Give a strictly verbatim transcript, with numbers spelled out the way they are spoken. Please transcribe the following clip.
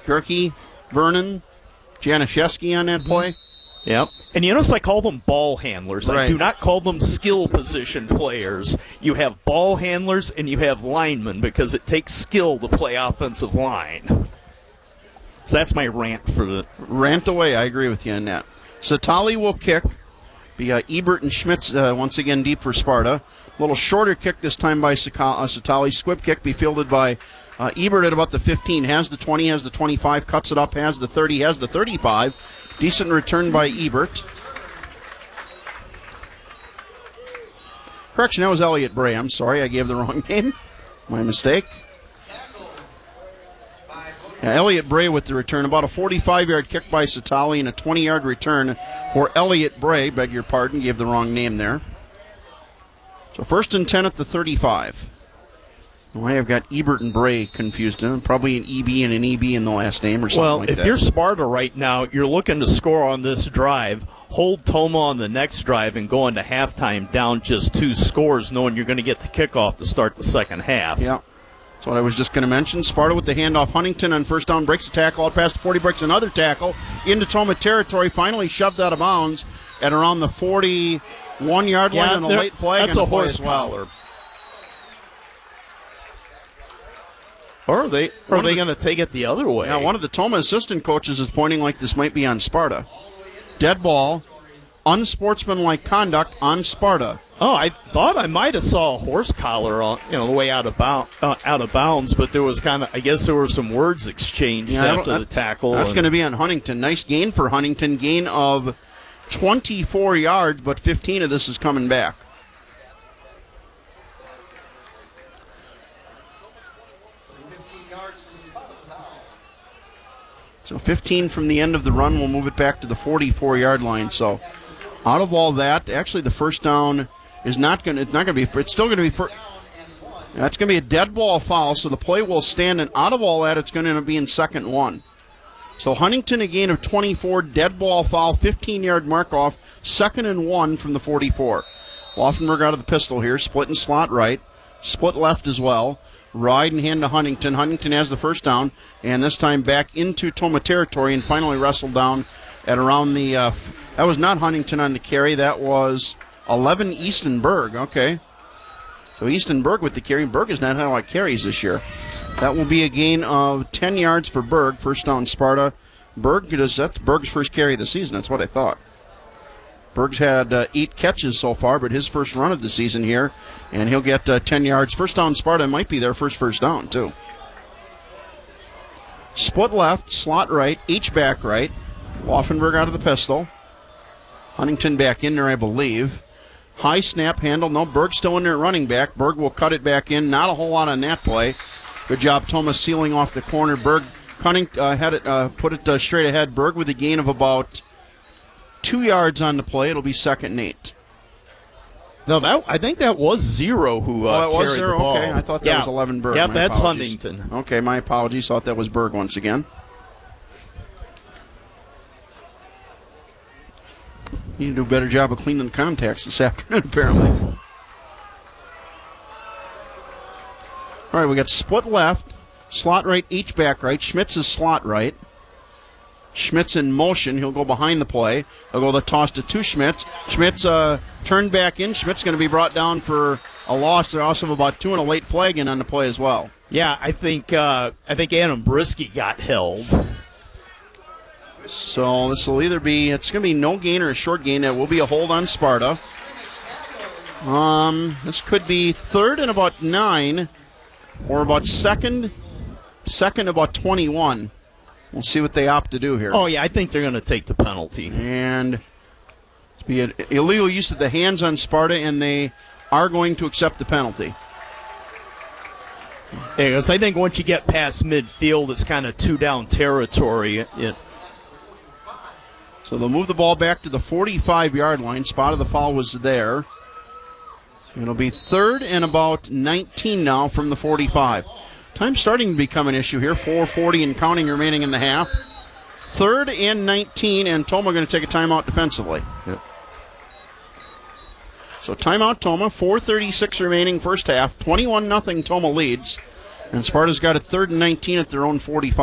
Gerke, Vernon, Januszewski on that mm-hmm. play. Yep. And you notice I call them ball handlers. Right. I do not call them skill position players. You have ball handlers and you have linemen because it takes skill to play offensive line. So that's my rant for the... Rant away. I agree with you on that. Satali will kick. Be uh, Ebert and Schmitz uh, once again deep for Sparta. A little shorter kick this time by Satali. Squib kick be fielded by uh, Ebert at about the fifteen. Has the twenty, has the twenty-five, cuts it up, has the thirty, has the thirty-five. Decent return by Ebert. Correction, that was Elliott Bray. I'm sorry, I gave the wrong name. My mistake. Yeah, Elliott Bray with the return. About a forty-five-yard kick by Satali and a twenty-yard return for Elliott Bray. Beg your pardon, gave the wrong name there. So first and ten at the thirty-five. Why I've got Ebert and Bray confused. Uh, probably an E B and an E B in the last name or something well, like that. that. Well, if you're Sparta right now, you're looking to score on this drive, hold Toma on the next drive, and go into halftime down just two scores, knowing you're going to get the kickoff to start the second half. Yeah. That's what I was just going to mention. Sparta with the handoff. Huntington on first down breaks a tackle out past the forty, breaks another tackle into Toma territory, finally shoved out of bounds at around the forty-one-yard line yeah, on a late flag. That's and a horse collar. Or are they, or are they going to take it the other way? Yeah, one of the Toma assistant coaches is pointing like this might be on Sparta. Dead ball, unsportsmanlike conduct on Sparta. Oh, I thought I might have saw a horse collar on, you know, the way out of bounds, uh, out of bounds, but there was kind of, I guess there were some words exchanged yeah, after that, the tackle. That's going to be on Huntington. Nice gain for Huntington. Gain of twenty-four yards, but fifteen of this is coming back. So fifteen from the end of the run. We'll move it back to the forty-four-yard line. So out of all that, actually the first down is not going to, it's not going to be, it's still going to be, for, that's going to be a dead ball foul, so the play will stand, and out of all that, it's going to be in second one. So Huntington a gain of twenty-four, dead ball foul, fifteen-yard mark off, second and one from the forty-four. Laufenberg out of the pistol here, split and slot right, split left as well. Ride and hand to Huntington. Huntington has the first down, and this time back into Toma territory, and finally wrestled down at around the, uh, that was not Huntington on the carry, that was eleven Eastonberg, okay. So Eastonberg with the carry. Berg has not had a lot of carries this year. That will be a gain of ten yards for Berg, first down Sparta. Berg, does, that's Berg's first carry of the season, that's what I thought. Berg's had uh, eight catches so far, but his first run of the season here, and he'll get uh, ten yards. First down Sparta might be their first first down, too. Split left, slot right, H-back right. Laufenberg out of the pistol. Huntington back in there, I believe. High snap handle. No, Berg still in there running back. Berg will cut it back in. Not a whole lot on that play. Good job, Thomas sealing off the corner. Berg cutting, uh, had it, uh, put it uh, straight ahead. Berg with a gain of about two yards on the play. It'll be second and eight. No, that I think that was Zero who uh, oh, it was carried there? the ball. Okay, I thought that yeah. was eleven Berg. Yeah, my that's apologies. Huntington. Okay, my apologies. Thought that was Berg once again. You need to do a better job of cleaning the contacts this afternoon, apparently. All right, we got split left, slot right, H-back right. Schmitz is slot right. Schmitz in motion. He'll go behind the play. He'll go the toss to two Schmitz. Schmitz uh, turned back in. Schmitz going to be brought down for a loss. They're also about two and a late flag in on the play as well. Yeah, I think uh, I think Adam Brisky got held. So this will either be, it's going to be no gain or a short gain. That will be a hold on Sparta. Um, this could be third and about nine, or about second, second about twenty-one. We'll see what they opt to do here. Oh, yeah, I think they're going to take the penalty. And it's be an illegal use of the hands on Sparta, and they are going to accept the penalty. Yeah, because I think once you get past midfield, it's kind of two-down territory. It, So they'll move the ball back to the forty-five-yard line. Spot of the foul was there. It'll be third and about nineteen now from the forty-five. Time starting to become an issue here. four forty and counting remaining in the half. Third and nineteen, and Toma going to take a timeout defensively. Yep. So timeout Toma, four thirty-six remaining first half. twenty-one nothing Toma leads. And Sparta's got a third and nineteen at their own forty-five.